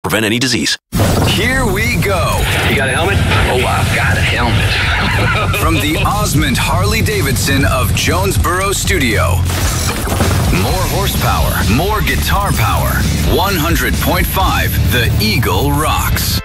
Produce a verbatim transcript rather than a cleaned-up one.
Prevent any disease. Here we go. You got a helmet? Oh, I've got a helmet. From the Osmond Harley-Davidson of Jonesboro Studio. More horsepower, more guitar power. one hundred point five The Eagle rocks.